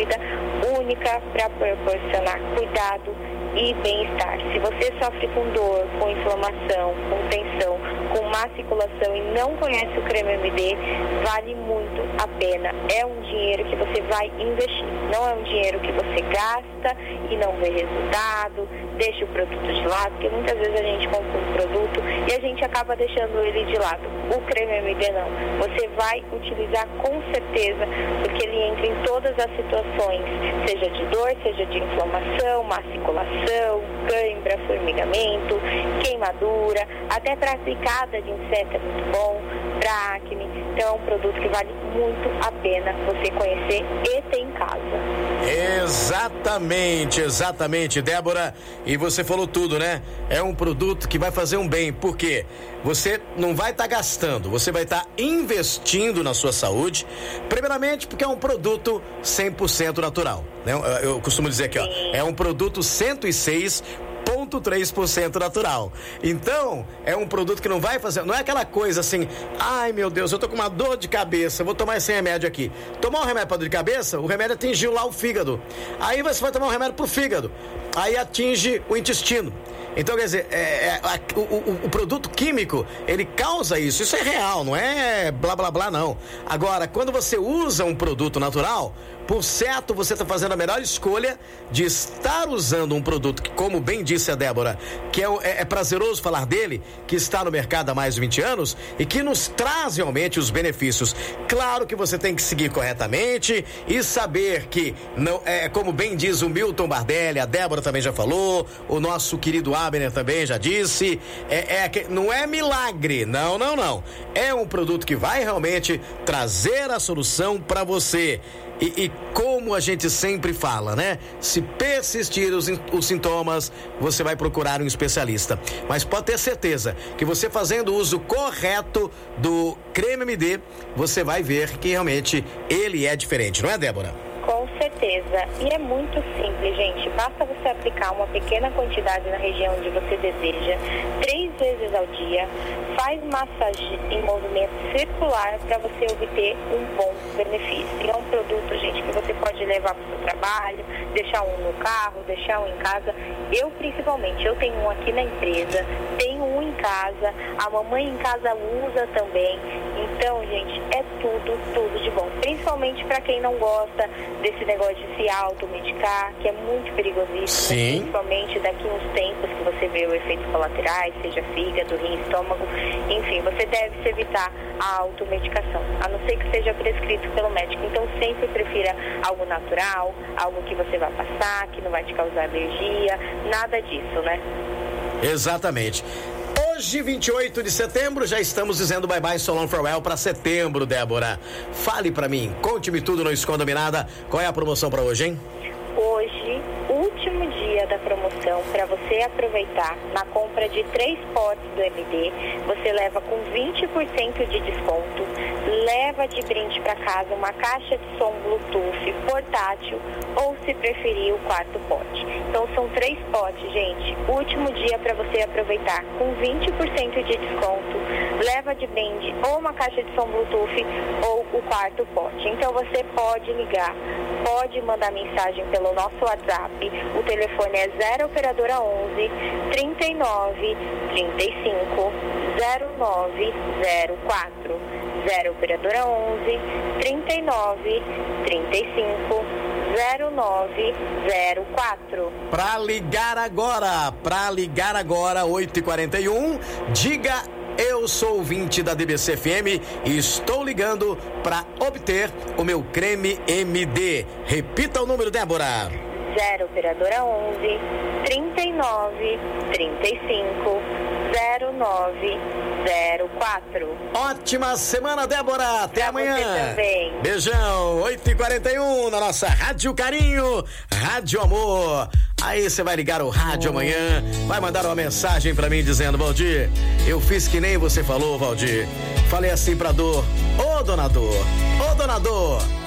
vida única para proporcionar cuidado e bem-estar. Se você sofre com dor, com inflamação, com tensão, com má circulação e não conhece o creme MD, vale muito a pena. É um dinheiro que você vai investir, não é um dinheiro que você gasta e não vê resultado, deixa o produto de lado, porque muitas vezes a gente compra um produto e a gente acaba deixando ele de lado. O creme MD não. Você vai utilizar com certeza, porque ele entra em todas as situações, seja de dor, seja de inflamação, má circulação, cãibra, formigamento, queimadura, até para picada de inseto é muito bom, para acne. Então é um produto que vale muito a pena você conhecer e ter em casa. Exatamente, Débora. E você falou tudo, né? É um produto que vai fazer um bem, porque você não vai estar gastando, você vai estar investindo na sua saúde. Primeiramente, porque é um produto 100% natural, né? Eu costumo dizer aqui, ó, é um produto 106,3% natural. Então, é um produto que não vai fazer, não é aquela coisa assim, ai meu Deus, eu tô com uma dor de cabeça, vou tomar esse remédio aqui. Tomar um remédio para dor de cabeça, o remédio atingiu lá o fígado. Aí você vai tomar um remédio pro fígado, aí atinge o intestino. Então, quer dizer, o produto químico, ele causa isso. Isso é real, não é blá blá blá, não. Agora, quando você usa um produto natural, por certo, você está fazendo a melhor escolha de estar usando um produto que, como bem disse a Débora, que é prazeroso falar dele, que está no mercado há mais de 20 anos e que nos traz realmente os benefícios. Claro que você tem que seguir corretamente e saber que, não como bem diz o Milton Bardelli, a Débora também já falou, o nosso querido Abner também já disse, não é milagre, não. É um produto que vai realmente trazer a solução para você. E como a gente sempre fala, né? Se persistir os sintomas, você vai procurar um especialista. Mas pode ter certeza que você fazendo o uso correto do creme MD, você vai ver que realmente ele é diferente, não é, Débora? Com certeza. E é muito simples, gente. Basta você aplicar uma pequena quantidade na região onde você deseja, 3 vezes ao dia. Faz massagem em movimento circular para você obter um bom benefício. É um produto, gente, que você pode levar para o seu trabalho, deixar um no carro, deixar um em casa. Eu, principalmente, eu tenho um aqui na empresa, tenho um em casa, a mamãe em casa usa também. Então, gente, é tudo de bom. Principalmente para quem não gosta desse negócio de se automedicar, que é muito perigosíssimo. Sim. Principalmente daqui uns tempos que você vê os efeitos colaterais, seja fígado, rim, estômago. Enfim, você deve se evitar a automedicação, a não ser que seja prescrito pelo médico. Então, sempre prefira algo natural, algo que você vai passar, que não vai te causar alergia, nada disso, né? Exatamente. Hoje, 28 de setembro, já estamos dizendo bye-bye So Long Farewell para setembro, Débora. Fale pra mim, conte-me tudo, não esconda-me nada. Qual é a promoção para hoje, hein? Hoje, último dia da promoção, para você aproveitar, na compra de 3 potes do MD, você leva com 20% de desconto, leva de brinde para casa uma caixa de som Bluetooth portátil ou, se preferir, o 4º pote. Então são 3 potes, gente. Último dia para você aproveitar, com 20% de desconto, leva de brinde ou uma caixa de som Bluetooth ou o 4º pote. Então você pode ligar, pode mandar mensagem pelo nosso WhatsApp. O telefone é 0 operadora 11 39 35 0904. 0 operadora 11 39 35 0904. Para ligar agora, 8h41, diga: eu sou ouvinte da DBC FM e estou ligando para obter o meu creme MD. Repita o número, Débora. 0 operadora 11 39 35 0904. Ótima semana, Débora. Até amanhã. Você também. Beijão. 8h41 na nossa Rádio Carinho, Rádio Amor. Aí você vai ligar o rádio amanhã, vai mandar uma mensagem pra mim dizendo: Valdir, eu fiz que nem você falou, Valdir. Falei assim pra dor: ô donador,